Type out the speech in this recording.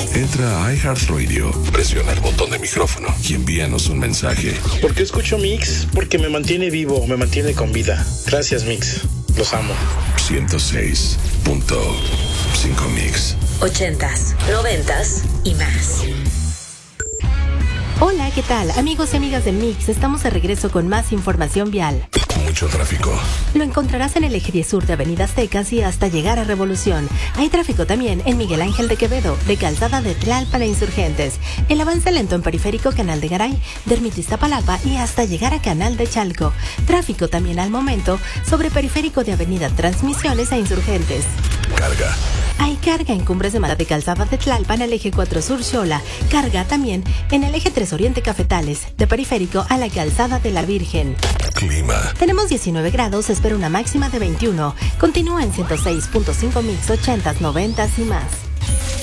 Entra a iHeartRadio, presiona el botón de micrófono y envíanos un mensaje. ¿Por qué escucho Mix? Porque me mantiene vivo, me mantiene con vida. Gracias, Mix. Los amo. 106.5 Mix. 80s, 90s y más. Hola, ¿qué tal? Amigos y amigas de Mix, estamos de regreso con más información vial. Mucho tráfico. Lo encontrarás en el eje 10 sur de Avenida Aztecas y hasta llegar a Revolución. Hay tráfico también en Miguel Ángel de Quevedo, de Calzada de Tlalpan a Insurgentes. El avance lento en Periférico Canal de Garay, de Ermita Iztapalapa y hasta llegar a Canal de Chalco. Tráfico también al momento sobre Periférico de Avenida Transmisiones a Insurgentes. Carga. Hay carga en Cumbres de Mata de Calzada de Tlalpan al eje 4 sur Xola. Carga también en el eje 3 Oriente Cafetales, de Periférico a la Calzada de la Virgen. Clima. Tenemos 19 grados, se espera una máxima de 21. Continúa en 106.5 Mix, 80s, 90s y más.